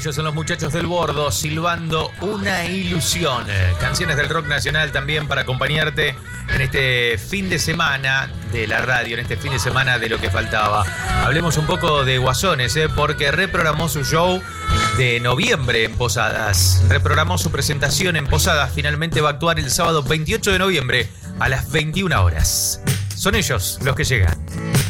Ellos son los Muchachos del Bordo, silbando Una Ilusión. Canciones del rock nacional también para acompañarte en este fin de semana de la radio, en este fin de semana de lo que faltaba. Hablemos un poco de Guasones, porque reprogramó su show de noviembre en Posadas. Reprogramó su presentación en Posadas. Finalmente va a actuar el sábado 28 de noviembre a las 21 horas. Son ellos los que llegan.